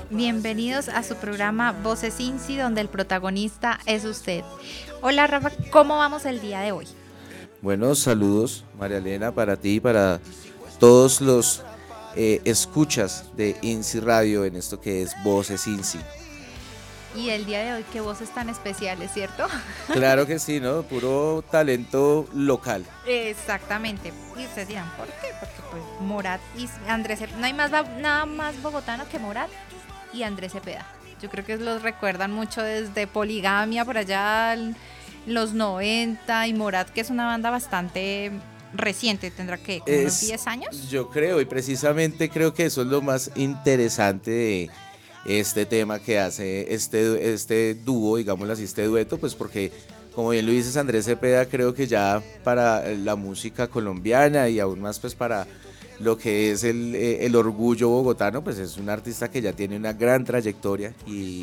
Bienvenidos a su programa Voces INSI, donde el protagonista es usted. Hola Rafa, ¿cómo vamos el día de hoy? Bueno, saludos María Elena para ti y para todos los escuchas de INSI Radio en esto que es Voces INSI. Y el día de hoy, qué voces tan especiales, ¿cierto? Claro que sí, ¿no? Puro talento local. Exactamente. Y ustedes dirán, ¿por qué? Porque pues Morat y Andrés Cepeda, no hay nada más bogotano que Morat y Andrés Cepeda. Yo creo que los recuerdan mucho desde Poligamia por allá en los 90 y Morat, que es una banda bastante reciente, tendrá que como unos 10 años. Yo creo, y precisamente creo que eso es lo más interesante de este tema que hace este dúo, digámoslo así, este dueto, pues porque, como bien lo dices, Andrés Cepeda, creo que ya para la música colombiana y aún más pues para lo que es el orgullo bogotano, pues es un artista que ya tiene una gran trayectoria y